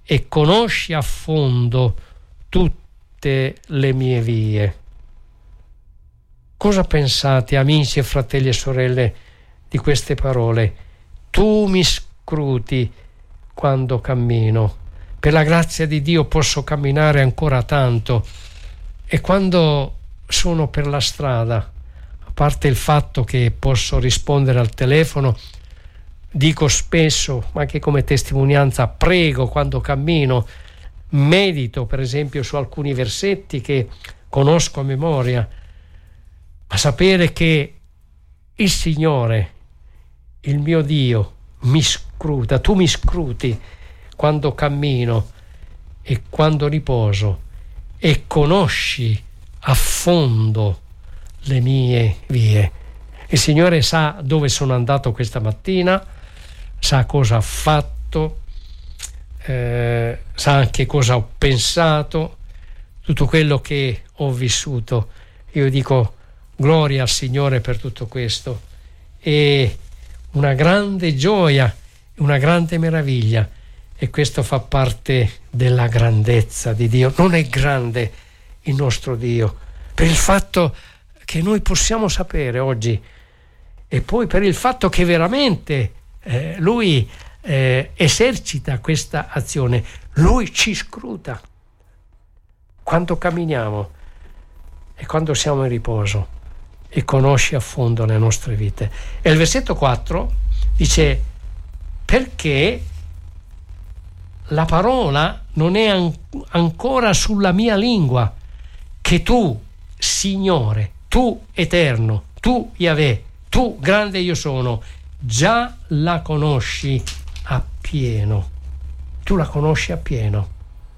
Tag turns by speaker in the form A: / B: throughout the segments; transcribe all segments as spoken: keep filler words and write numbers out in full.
A: e conosci a fondo tutte le mie vie. Cosa pensate, amici e fratelli e sorelle, di queste parole? Tu mi scruti quando cammino. Per la grazia di Dio posso camminare ancora tanto, e quando sono per la strada, a parte il fatto che posso rispondere al telefono, dico spesso, ma anche come testimonianza, prego quando cammino, medito per esempio su alcuni versetti che conosco a memoria, ma sapere che il Signore, il mio Dio, mi scruta, tu mi scruti quando cammino e quando riposo, e conosci a fondo le mie vie. Il Signore sa dove sono andato questa mattina, sa cosa ho fatto, eh, sa anche cosa ho pensato, tutto quello che ho vissuto. Io dico gloria al Signore per tutto questo, e una grande gioia, una grande meraviglia, e questo fa parte della grandezza di Dio. Non è grande il nostro Dio per il fatto che noi possiamo sapere oggi, e poi per il fatto che veramente eh, Lui eh, esercita questa azione. Lui ci scruta quando camminiamo e quando siamo in riposo, e conosci a fondo le nostre vite. E il versetto quattro dice: perché la parola non è an- ancora sulla mia lingua, che tu, Signore, tu eterno, tu Yahweh, tu grande io sono, già la conosci appieno. Tu la conosci appieno.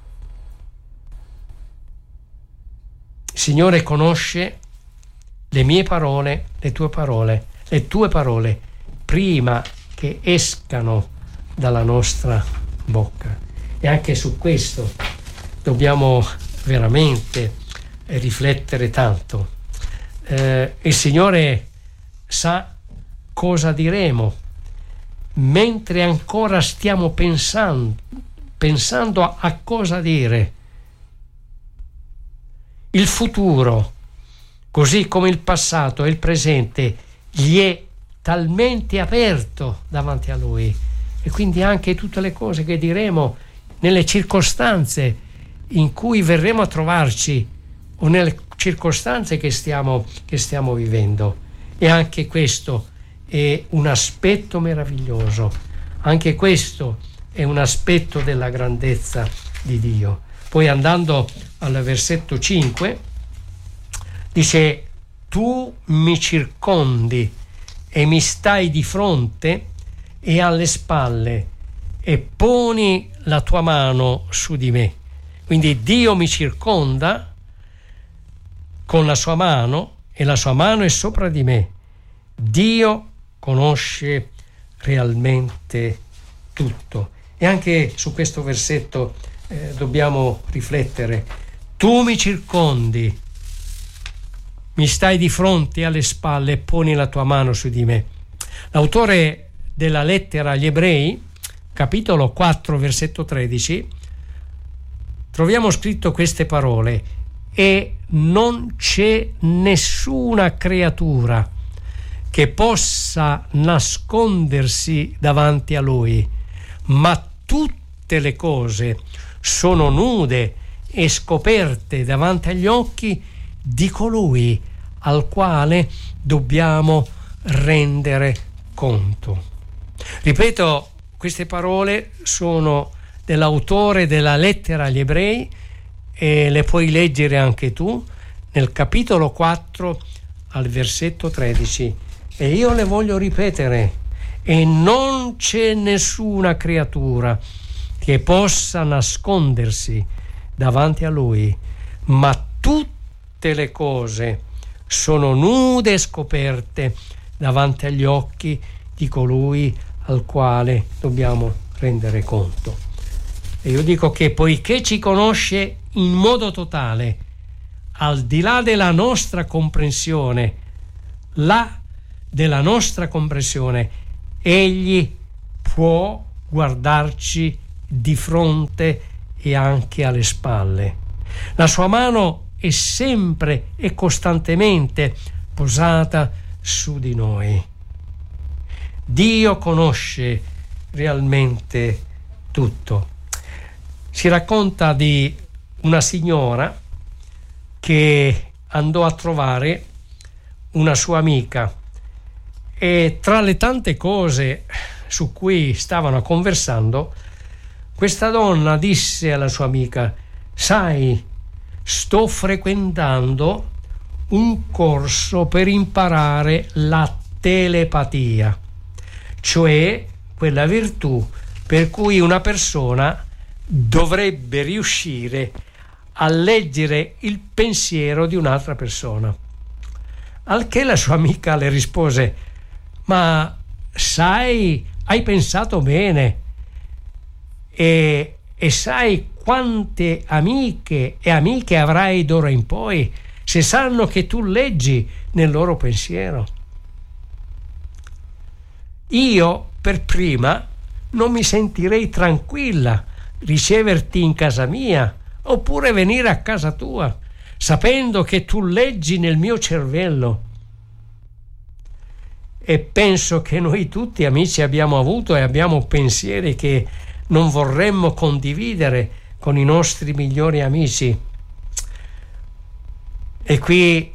A: Il Signore conosce le mie parole, le tue parole, le tue parole, prima che escano dalla nostra bocca. E anche su questo dobbiamo veramente riflettere tanto. Eh, il Signore sa cosa diremo mentre ancora stiamo pensando, pensando a, a cosa dire. Il futuro, così come il passato e il presente, gli è talmente aperto davanti a Lui, e quindi anche tutte le cose che diremo nelle circostanze in cui verremo a trovarci, o nelle circostanze che stiamo, che stiamo vivendo. E anche questo è un aspetto meraviglioso, anche questo è un aspetto della grandezza di Dio. Poi, andando al versetto cinque, dice: tu mi circondi e mi stai di fronte e alle spalle, e poni la tua mano su di me. Quindi Dio mi circonda con la sua mano, e la sua mano è sopra di me. Dio conosce realmente tutto. E anche su questo versetto eh, dobbiamo riflettere. Tu mi circondi, mi stai di fronte alle spalle e poni la tua mano su di me. L'autore della lettera agli Ebrei, capitolo quattro, versetto tredici, troviamo scritto queste parole: e non c'è nessuna creatura che possa nascondersi davanti a Lui, ma tutte le cose sono nude e scoperte davanti agli occhi di colui al quale dobbiamo rendere conto. Ripeto, queste parole sono dell'autore della lettera agli Ebrei, e le puoi leggere anche tu nel capitolo quattro al versetto tredici, e io le voglio ripetere: e non c'è nessuna creatura che possa nascondersi davanti a Lui, ma tutte le cose sono nude e scoperte davanti agli occhi di colui al quale dobbiamo rendere conto. E io dico che, poiché ci conosce in modo totale, al di là della nostra comprensione, là della nostra comprensione, Egli può guardarci di fronte e anche alle spalle. La sua mano è sempre e costantemente posata su di noi. Dio conosce realmente tutto. Si racconta di una signora che andò a trovare una sua amica e tra le tante cose su cui stavano conversando, questa donna disse alla sua amica: sai, sto frequentando un corso per imparare la telepatia, cioè quella virtù per cui una persona dovrebbe riuscire a leggere il pensiero di un'altra persona. Al che la sua amica le rispose: ma sai, hai pensato bene, e, e sai quante amiche e amiche avrai d'ora in poi se sanno che tu leggi nel loro pensiero. Io per prima non mi sentirei tranquilla riceverti in casa mia oppure venire a casa tua sapendo che tu leggi nel mio cervello. E penso che noi tutti, amici, abbiamo avuto e abbiamo pensieri che non vorremmo condividere con i nostri migliori amici. E qui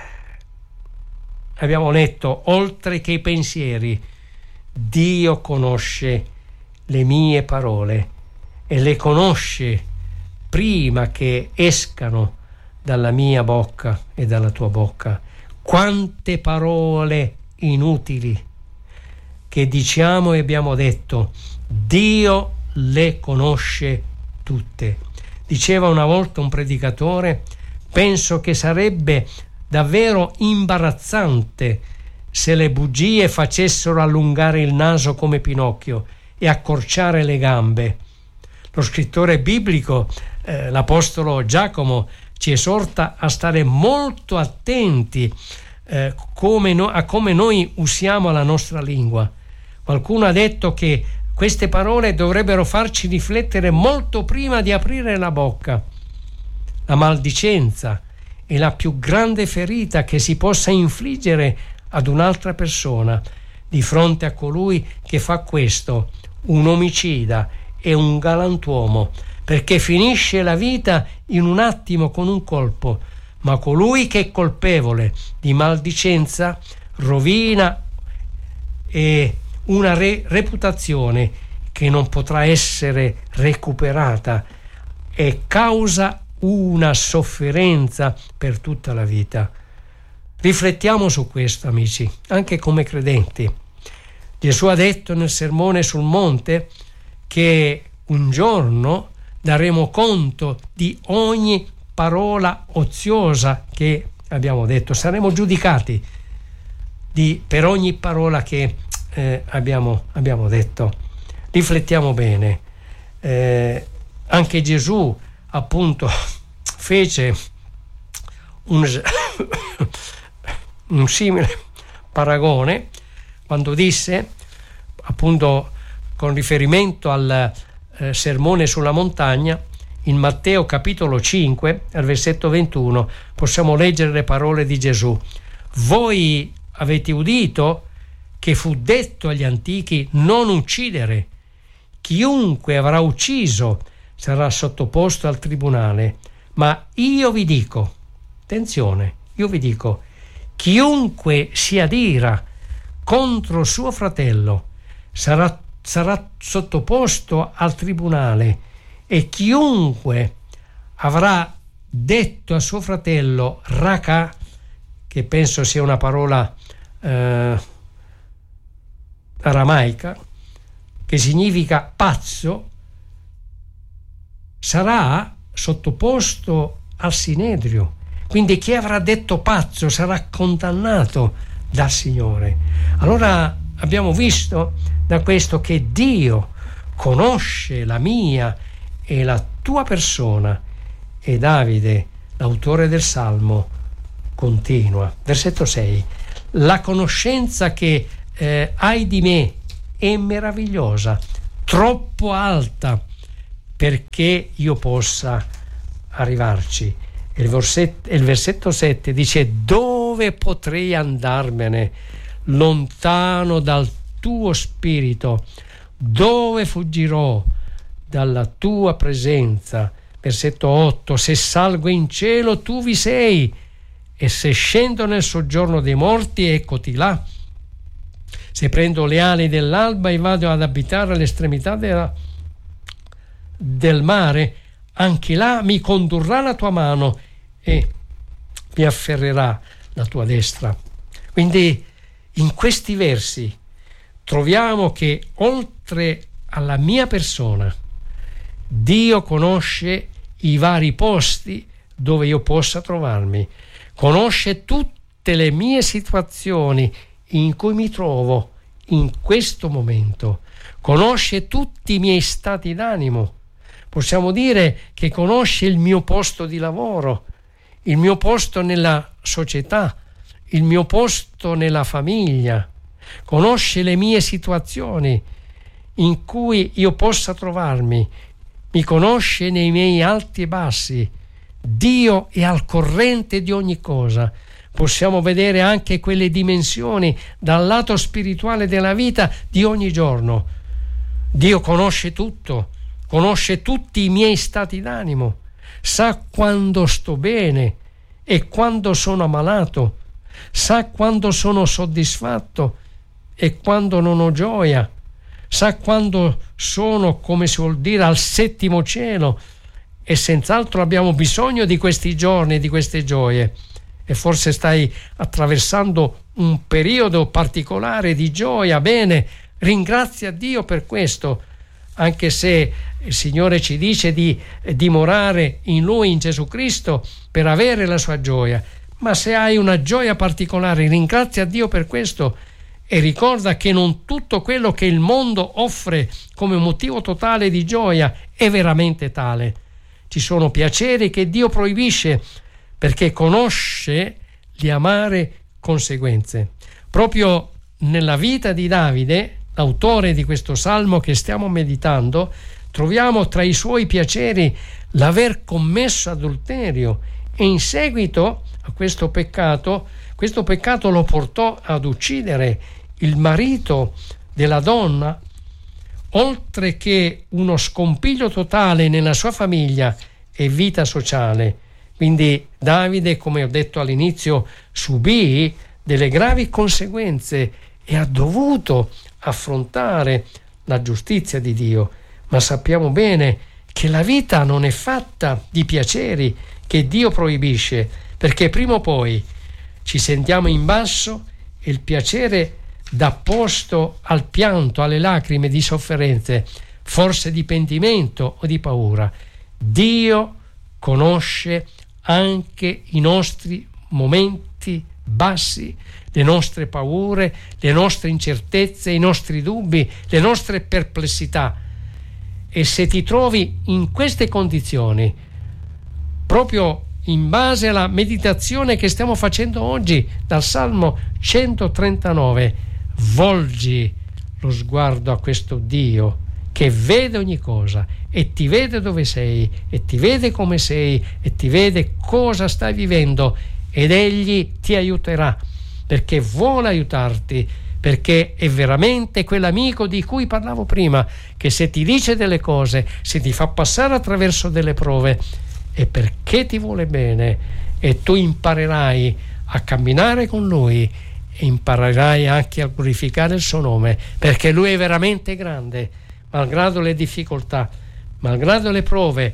A: abbiamo letto: oltre che i pensieri, Dio conosce le mie parole e le conosce prima che escano dalla mia bocca e dalla tua bocca. Quante parole inutili che diciamo e abbiamo detto, Dio le conosce tutte. Diceva una volta un predicatore: penso che sarebbe davvero imbarazzante se le bugie facessero allungare il naso come Pinocchio e accorciare le gambe. Lo scrittore biblico, eh, l'apostolo Giacomo, ci esorta a stare molto attenti eh, come no, a come noi usiamo la nostra lingua. Qualcuno ha detto che queste parole dovrebbero farci riflettere molto prima di aprire la bocca. La maldicenza è la più grande ferita che si possa infliggere ad un'altra persona. Di fronte a colui che fa questo, un omicida è un galantuomo, perché finisce la vita in un attimo con un colpo, ma colui che è colpevole di maldicenza rovina e una re- reputazione che non potrà essere recuperata e causa una sofferenza per tutta la vita. Riflettiamo su questo, amici, anche come credenti. Gesù ha detto nel Sermone sul Monte che un giorno daremo conto di ogni parola oziosa che abbiamo detto, saremo giudicati di, per ogni parola che eh, abbiamo, abbiamo detto. Riflettiamo bene. Eh, anche Gesù appunto fece un, un simile paragone quando disse, appunto con riferimento al eh, sermone sulla montagna, in Matteo capitolo cinque al versetto ventuno possiamo leggere le parole di Gesù: voi avete udito che fu detto agli antichi: non uccidere, chiunque avrà ucciso sarà sottoposto al tribunale. Ma io vi dico, attenzione, io vi dico, chiunque si adira contro suo fratello sarà, sarà sottoposto al tribunale, e chiunque avrà detto a suo fratello raca, che penso sia una parola eh, aramaica, che significa pazzo, sarà sottoposto al sinedrio. Quindi chi avrà detto pazzo sarà condannato dal Signore. Allora abbiamo visto da questo che Dio conosce la mia e la tua persona, e Davide, l'autore del Salmo, continua. Versetto sei: la conoscenza che eh, hai di me è meravigliosa, troppo alta perché io possa arrivarci. Il versetto, il versetto sette dice: dove potrei andarmene lontano dal tuo spirito? Dove fuggirò dalla tua presenza? Versetto otto: se salgo in cielo tu vi sei, e se scendo nel soggiorno dei morti eccoti là. Se prendo le ali dell'alba e vado ad abitare all'estremità della, del mare, anche là mi condurrà la tua mano e mi afferrerà la tua destra. Quindi in questi versi troviamo che oltre alla mia persona, Dio conosce i vari posti dove io possa trovarmi, conosce tutte le mie situazioni in cui mi trovo in questo momento, conosce tutti i miei stati d'animo. Possiamo dire che conosce il mio posto di lavoro, il mio posto nella società, il mio posto nella famiglia, conosce le mie situazioni in cui io possa trovarmi, mi conosce nei miei alti e bassi. Dio è al corrente di ogni cosa. Possiamo vedere anche quelle dimensioni dal lato spirituale della vita di ogni giorno. Dio conosce tutto, conosce tutti i miei stati d'animo, sa quando sto bene e quando sono ammalato, sa quando sono soddisfatto e quando non ho gioia, sa quando sono, come si vuol dire, al settimo cielo, e senz'altro abbiamo bisogno di questi giorni, di queste gioie. E forse stai attraversando un periodo particolare di gioia. Bene, ringrazia Dio per questo, anche se il Signore ci dice di dimorare in Lui, in Gesù Cristo, per avere la sua gioia. Ma se hai una gioia particolare, ringrazia Dio per questo e ricorda che non tutto quello che il mondo offre come motivo totale di gioia è veramente tale. Ci sono piaceri che Dio proibisce perché conosce le amare conseguenze. Proprio nella vita di Davide, l'autore di questo salmo che stiamo meditando, troviamo tra i suoi piaceri l'aver commesso adulterio, e in seguito a questo peccato, questo peccato lo portò ad uccidere il marito della donna, oltre che uno scompiglio totale nella sua famiglia e vita sociale. Quindi Davide, come ho detto all'inizio, subì delle gravi conseguenze e ha dovuto affrontare la giustizia di Dio. Ma sappiamo bene che la vita non è fatta di piaceri che Dio proibisce, perché prima o poi ci sentiamo in basso e il piacere dà posto al pianto, alle lacrime di sofferenze, forse di pentimento o di paura. Dio conosce anche i nostri momenti bassi, le nostre paure, le nostre incertezze, i nostri dubbi, le nostre perplessità. E se ti trovi in queste condizioni, proprio in base alla meditazione che stiamo facendo oggi dal Salmo centotrentanove, volgi lo sguardo a questo Dio che vede ogni cosa e ti vede dove sei e ti vede come sei e ti vede cosa stai vivendo, ed Egli ti aiuterà perché vuole aiutarti, perché è veramente quell'amico di cui parlavo prima, che se ti dice delle cose, se ti fa passare attraverso delle prove, è perché ti vuole bene, e tu imparerai a camminare con Lui e imparerai anche a glorificare il suo nome, perché Lui è veramente grande, malgrado le difficoltà, malgrado le prove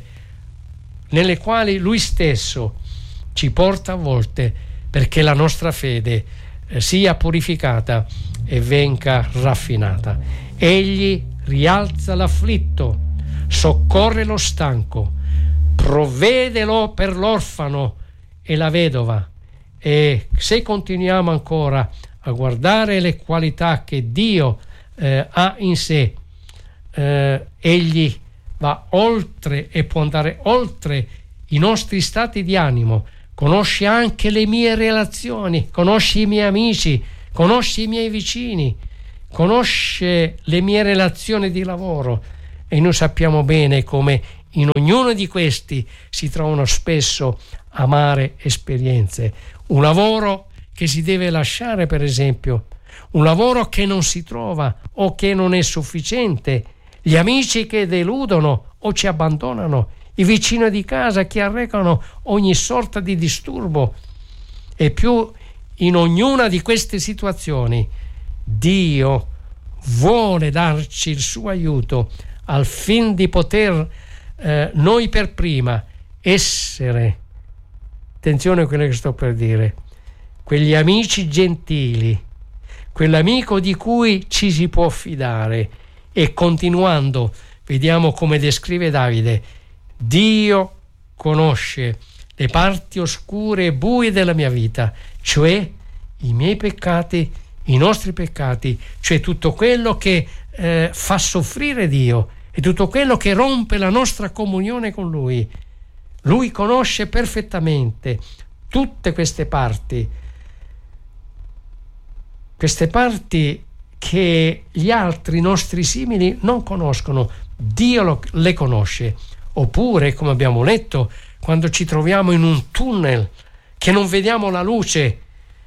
A: nelle quali Lui stesso ci porta a volte, perché la nostra fede eh, sia purificata e venga raffinata. Egli rialza l'afflitto, soccorre lo stanco, provvedelo per l'orfano e la vedova. E se continuiamo ancora a guardare le qualità che Dio eh, ha in sé, eh, Egli va oltre e può andare oltre i nostri stati di animo, conosce anche le mie relazioni, conosce i miei amici, conosce i miei vicini, conosce le mie relazioni di lavoro, e noi sappiamo bene come in ognuno di questi si trovano spesso amare esperienze. Un lavoro che si deve lasciare, per esempio, un lavoro che non si trova o che non è sufficiente, gli amici che deludono o ci abbandonano, i vicini di casa che arrecano ogni sorta di disturbo. E più in ognuna di queste situazioni Dio vuole darci il suo aiuto al fin di poter eh, noi per prima essere, attenzione a quello che sto per dire, quegli amici gentili, quell'amico di cui ci si può fidare. E continuando, vediamo come descrive Davide: Dio conosce le parti oscure e buie della mia vita, cioè i miei peccati, i nostri peccati, cioè tutto quello che eh, fa soffrire Dio e tutto quello che rompe la nostra comunione con Lui. Lui conosce perfettamente tutte queste parti, queste parti che gli altri nostri simili non conoscono. Dio lo, le conosce. Oppure, come abbiamo letto, quando ci troviamo in un tunnel che non vediamo la luce,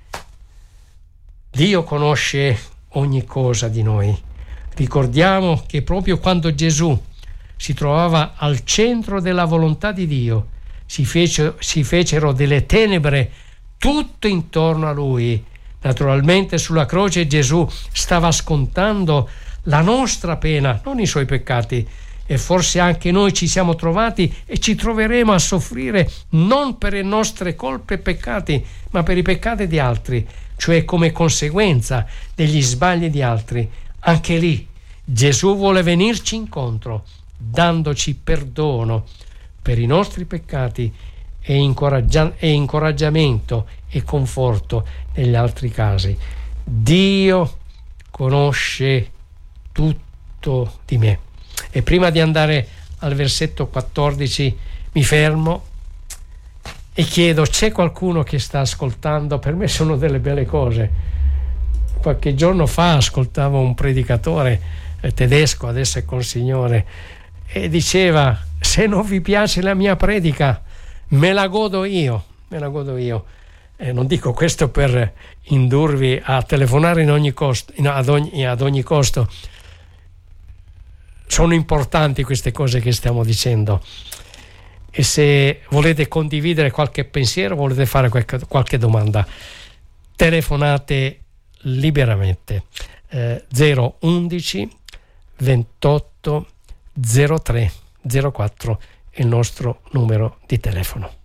A: Dio conosce ogni cosa di noi. Ricordiamo che proprio quando Gesù si trovava al centro della volontà di Dio, si, fece, si fecero delle tenebre tutto intorno a Lui. Naturalmente sulla croce Gesù stava scontando la nostra pena, non i suoi peccati. E forse anche noi ci siamo trovati e ci troveremo a soffrire non per le nostre colpe e peccati, ma per i peccati di altri, cioè come conseguenza degli sbagli di altri. Anche lì Gesù vuole venirci incontro, dandoci perdono per i nostri peccati e, incoraggia- e incoraggiamento e conforto negli altri casi. Dio conosce tutto di me. E prima di andare al versetto quattordici mi fermo e chiedo: c'è qualcuno che sta ascoltando? Per me sono delle belle cose. Qualche giorno fa ascoltavo un predicatore eh, tedesco, adesso è col Signore, e diceva: se non vi piace la mia predica, me la godo io, me la godo io. Eh, non dico questo per indurvi a telefonare in ogni costo, in, ad, ogni, ad ogni costo. Sono importanti queste cose che stiamo dicendo, e se volete condividere qualche pensiero, volete fare qualche, qualche domanda, telefonate liberamente. eh, zero undici ventotto zero tre zero quattro è il nostro numero di telefono.